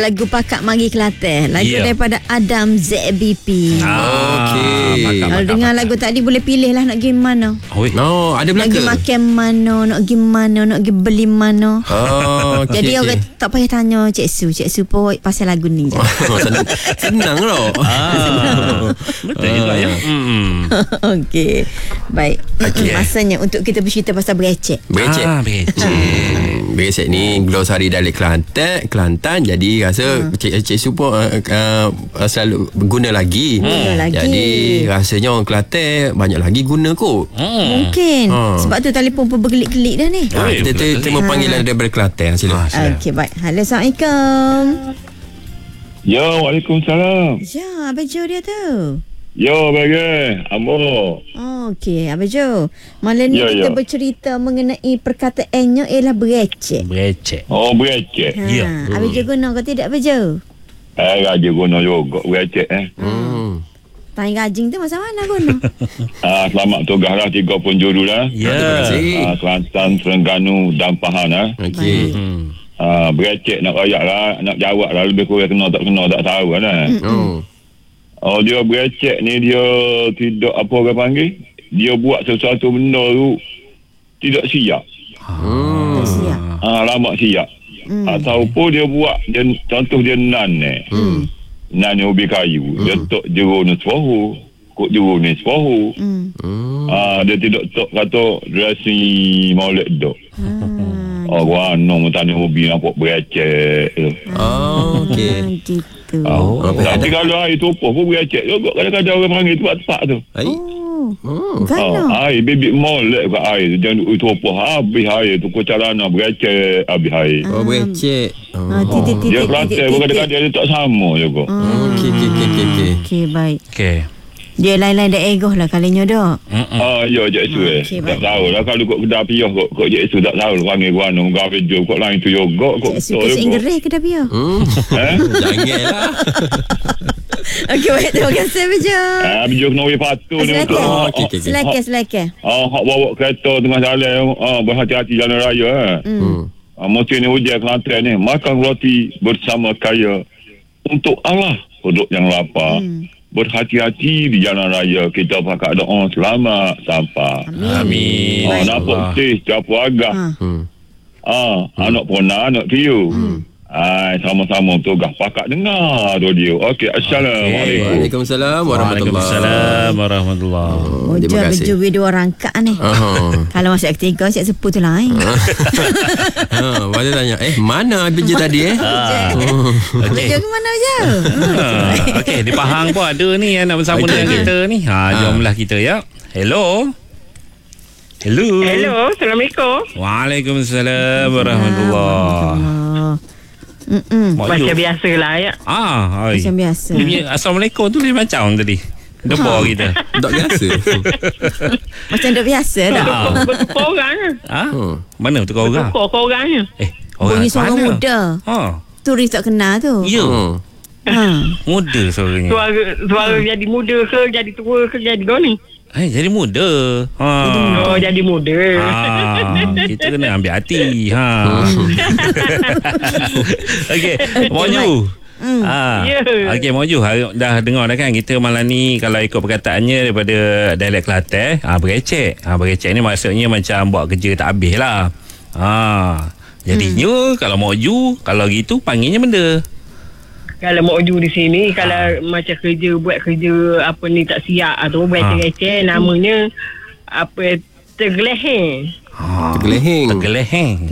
Lagu Pakak Mari Kelantan. Lagu daripada Adam ZBP. Okey. Kalau dengar lagu tadi boleh pilih lah nak pergi mana. Ada Nak pergi belaka. makan mana, nak pergi mana, nak pergi beli mana. Okay, Jadi orang tak payah tanya Cik Su pun pasal lagu ni je. Senang tau. Betul juga ya. Okey. Baik. Okey. Masanya untuk kita bercerita pasal berecek. Becek. Becek ni glosari dari Kelantan. Jadi rasa Cik Su pun selalu guna lagi. Jadi rasanya orang Kelantan banyak lagi guna kot. Mungkin. Sebab tu telefon pun bergelik-gelik dah ni. Kita terima panggilan daripada Kelantan. Sila. Okey, baik. Halo, Assalamualaikum. Ya, Waalaikumsalam. Ya, Abang Jo dia tu. Ya, bagai. Ambo. Okey, Abang Jo. Malam ni kita bercerita mengenai perkataannya ialah berecek. Oh, berecek. Abang Jo guna ke tidak, Abang Jo? Raja guna juga berecek. Tanya gajing tu masa mana guna? Selamat tugas lah 3 penjuru lah. Terima kasih. Kelantan, Terengganu dan Pahang lah. Okey. Berecek nak rayak lah, nak jawab lah. Lebih kurang kena tak tahu lah. Dia berecek ni dia tidak apa orang panggil. Dia buat sesuatu benda tu tidak siap. Tak siap. Lama siap. Ataupun dia buat contoh dia nan ni. Nan ni ubi kayu. Dia tok jeruk ni separuh. Kok jeruk ni separuh. Dia tidak tok kata dressing molek dok. Orang tanya ubi nampak berecek tu. Okey. Gitu. Tapi kalau air tumpah pun berecek juga. Kadang-kadang orang panggil tempat tu. Gana. Air bibit molek kat air tu. Jangan tumpah habis air tu. Kucarana berecek habis air. Becek. Dia Kelantan pun kadang-kadang dia tak sama juga. Okey, baik. Okey. Dia lain-lain daerah lah kalinya dah. Ya, Cik Su Okey, tak baik. tahu lah. Kalau kot kedai piyah kot Cik Su tak tahu lah. Panggil guana. Gavin Joe kot lain tu juga. Kot Cik Su ke Inggeris ke dah biar? Janganlah. Okey, baik. Terima kasih, Abang Jo. Abang Joe kena wih patuh ni. Selakir. Hak bawa kereta tengah jalan. Berhati-hati jalan raya. Mesti ni ujian Kelantan ni. Makan roti bersama kaya. Untuk Allah duduk yang lapar. Berhati-hati di jalan raya. Kita pakai doa selamat sampai. Amin. Nampak sih capu agak. Anak pona, anak piu. Sama-sama tugas pakat dengar tu dia. Okey, Assalamualaikum. Waalaikumsalam Waalaikumsalam warahmatullahi. Terima kasih. Baju dua rangkak ni. Kalau masuk ketiga, siap sepuluh tu lain. Mana tanya, mana baju tadi Baju ke mana je? Okey, di Pahang pun ada ni yang nak bersama dengan kita ni. Jomlah kita ya. Hello, Assalamualaikum. Waalaikumsalam warahmatullahi. Macam biasa lah ya. Macam biasa. Assalamualaikum tu dia macam tadi. Depa kita. Tak biasa. Macam dah biasa dah. Bertukar orangnya. Mana bertukar orang? Bertukar orangnya. Orang Bunyi seorang mana? muda. Turis tak kenal tu. Ya. Muda suaranya. Suara jadi muda ke, jadi tua ke, jadi goni. Jadi muda. Jadi muda. Kita kena ambil hati. Okey, Moju. Okey, Moju, dah dengar dah kan kita malam ni kalau ikut perkataannya daripada dialek Kelantan, berecek. Berecek ni maksudnya macam buat kerja tak habis lah. Jadinya kalau Moju, kalau gitu panggilnya benda. Kalau mau uju di sini, kalau macam buat kerja apa ni tak siap atau receh-receh, namanya apa tergeleheng. Tergeleheng.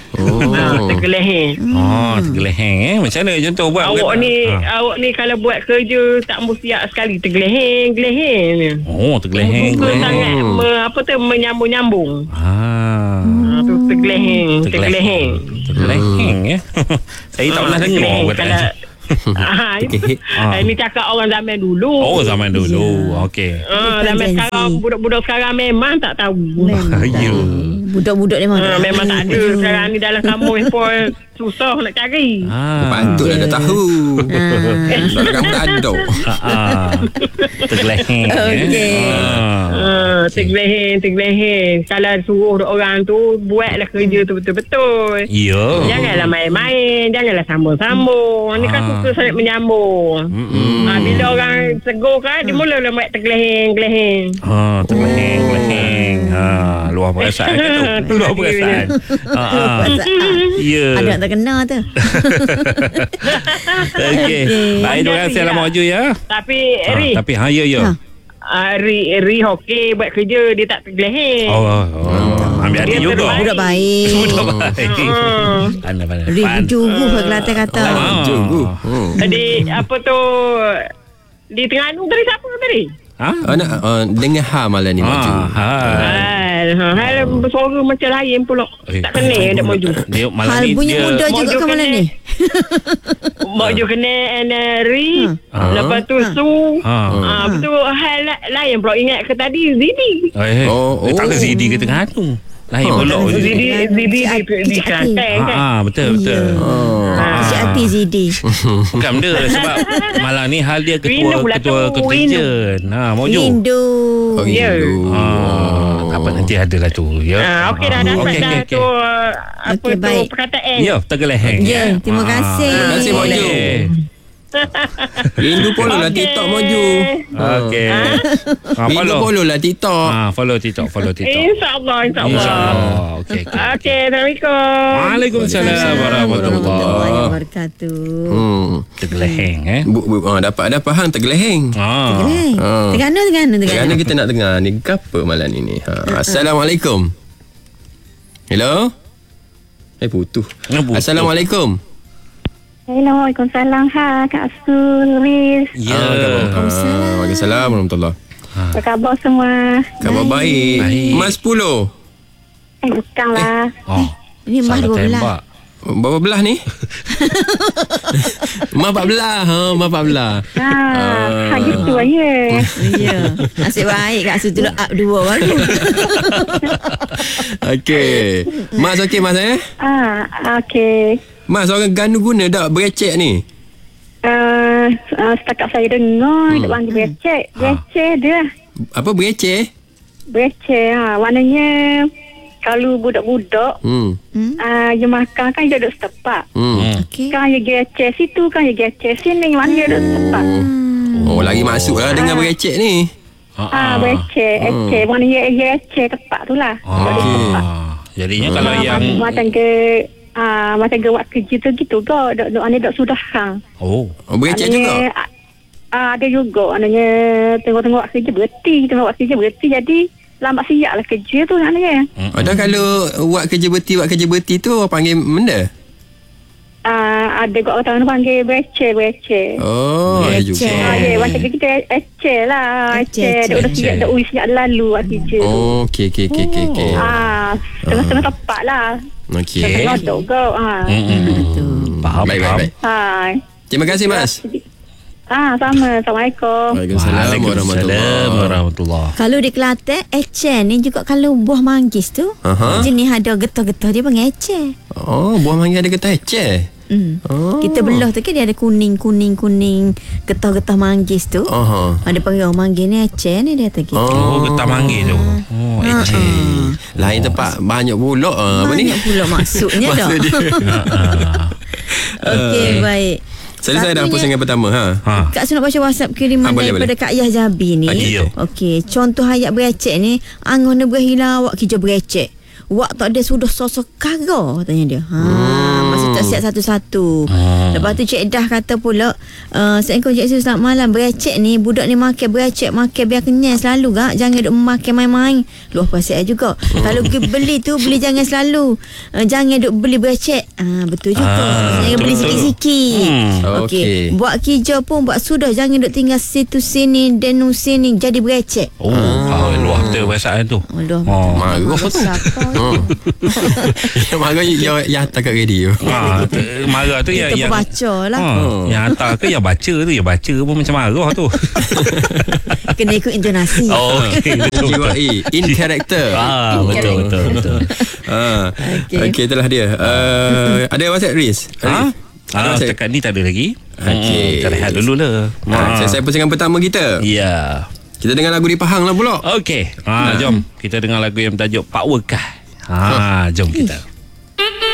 Tergeleheng. Macam mana contoh buat? Awak ni kalau buat kerja tak mesti siap sekali tergeleheng. Tergeleheng. Sangat menyambung-nyambung. Tu tergeleheng ya. Saya tak pernah dengar kata. Ini cakap orang zaman dulu. Zaman dulu. Okey. Zaman sekarang budak-budak sekarang memang tak tahu. Budak-budak ni memang tak ada. Sekarang ni dalam kampung pun susah nak cari. Patutlah dah tahu. Soalnya kamu tak ada. Tergeleng. Okey. Tergeleng. Kalau suruh orang tu buatlah kerja tu betul-betul. Ya. Janganlah main-main, janganlah sambung-sambung. Ni kan suka sangat menyambung. Bila orang tegur kan, dia mulalah buat tergeleng-geleng. Tergeleng. Luar perasaan kan tu. Luar perasaan. Ya. Ada nak terkena tu. Okey. Baik, terima kasih lah Mak Ju ya. Tapi Ri, ya. Ri okey buat kerja, dia tak tergeleng. Ambil hati juga. Budak baik. Pandai. Jugu Kelantan kata. Jugu. Jadi apa tu di Terengganu tadi siapa tadi? Dengan malam ni Mak Ju. Hal bersuara macam lain pula. Tak kena dia maju. Dia malam Hal ni bunyi muda juga ke malam ni? Maju kena Ri. Lepas tu Su. Betul hal lain pula ingat ke tadi Zidi. Dia tak ada Zidi ke Terengganu. Lain pula. Zidi di Kelantan kan. Betul. Kecil hati Zidi. Bukan benda sebab malam ni hal dia ketua contingent. Maju. Rindu. Apa nanti adalah tu ya. Okey dah dapat dah tu apa tu perkataan. Ya, tergeleng. Ya, terima kasih. Terima kasih Mak Ju. Rindu follow lah TikTok Mak Ju. Okey. Rindu follow lah TikTok. Follow TikTok. InsyaAllah. Okey. Assalamualaikum. Waalaikumsalam warahmatullahi wabarakatuh. Tergeleng Dapat faham tergeleng. Terengganu kita nak dengar ni apa malam ni. Assalamualaikum. Hello. Putus. Assalamualaikum. Waalaikumsalam. Kak Suris. Ya. Waalaikumsalam warahmatullahi. Apa khabar semua? Khabar baik. Mas 10. Bukanlah. Ini Mas 12. Berapa belah ni? Mak 14. Mak 14. Gitu aja. Ya. Nasib baik Kak Su tu up 2 baru. Okey. Mas okey Mas Okey. Mas, orang Terengganu guna tak berecek ni? Setakat saya dengar dia panggil berecek. Berecek dia. Apa berecek? Berecek. Maknanya kalau budak-budak dia makan kan dia duduk setempat. Okey. Kan dia gecek situ, kan dia gecek sini. Mana dia duduk setempat. Lagi masuk lah dengan berecek ni. Berecek. Mana dia gecek tempat tu lah. Jadinya kalau yang macam buat kerja tu gitu ke dok sudah hang. Berecek juga. Ada juga maknanya tengok kerja berhenti jadi lambat siap lah kerja tu maknanya. Ada kalau buat kerja berhenti tu orang panggil benda? Ada kot orang panggil becek. Juga. Macam kita ecek lah. Ecek. Dah siap lalu buat kerja. Okey. Tengah-tengah tepat lah. Okey. Tengah dok kau. Faham. Baik. Hai. Terima kasih Mas. Sama. Assalamualaikum. Waalaikumsalam warahmatullahi. Kalau di Kelantan, eceh ni juga kalau buah manggis tu, jenis ada getah-getah dia panggil eceh. Buah manggis ada getah eceh. Kita belah tu kan dia ada kuning getah-getah manggis tu. Ada panggil manggis ni eceh ni dia kata. Getah manggis tu. Eceh. Lain tempat banyak pula apa ni? Banyak pula maksudnya dah. Okey, baik. Saya dah pusing yang pertama. Kak Su nak baca WhatsApp kiriman daripada Kak Yah Jabi ni. Okey, contoh ayat berecek ni, angon dia berhilang awak kerja berecek. Wak tak ada sudah sosok kara, tanya dia. Masih tak siap satu-satu. Lepas tu Cik Dah kata pula, Assalamualaikum Cik Su, selamat malam. Berecek ni, budak ni makan berecek, makan biar kenyang selalu gak. Jangan duk makan main-main. Luar perasaan juga. Kalau beli tu, beli jangan selalu. Jangan duk beli berecek. Betul juga. Jangan beli sikit-sikit. Okey. Buat kerja pun buat sudah. Jangan duk tinggal situ sini, denu sini, jadi berecek. Luar Kita perasaan tu. Marah tu. Yang marah yang hantar kat radio. Marah tu yang baca lah. Yang hantar ke yang baca tu. Yang baca pun macam marah tu. Kena ikut intonasi. In character. Betul. Okey, itulah dia. Ada WhatsApp Riz? Setakat ni tak ada lagi. Okey. Kita rehat dulu lah. Selesai persengan pertama kita. Ya. Kita dengar lagu di Pahang lah pula. Okey. Jom kita dengar lagu yang bertajuk Pak Wekah. Jom kita.